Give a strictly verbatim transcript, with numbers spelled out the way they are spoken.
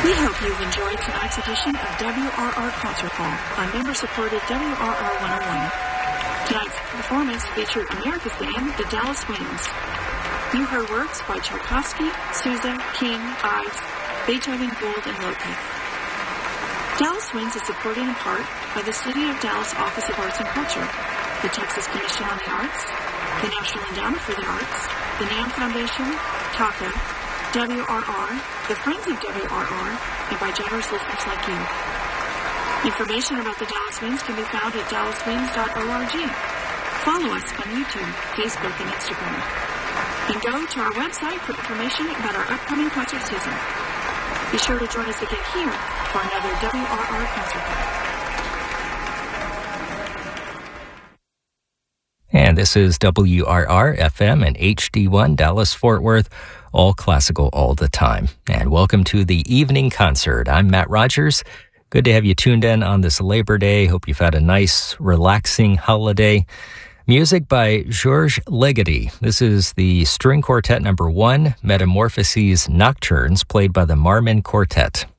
We hope you've enjoyed tonight's edition of W R R Concert Hall on member-supported W R R one oh one. Tonight's performance featured America's band, the Dallas Winds. You heard works by Tchaikovsky, Sousa, King, Ives, Beethoven, Gould, and Lopez. Dallas Winds is supported in part by the City of Dallas Office of Arts and Culture, the Texas Commission on the Arts, the National Endowment for the Arts, the NAM Foundation, TACA, W R R, the Friends of W R R, and by generous listeners like you. Information about the Dallas Winds can be found at dallas winds dot org. Follow us on YouTube, Facebook, and Instagram. And go to our website for information about our upcoming concert season. Be sure to join us again here for another W R R Concert Hall. And this is W R R F M and H D one Dallas-Fort Worth, all classical all the time. And welcome to the evening concert. I'm Matt Rogers. Good to have you tuned in on this Labor Day. Hope you've had a nice, relaxing holiday. Music by Georges Ligeti. This is the string quartet number one, Metamorphoses Nocturnes, played by the Marmon Quartet.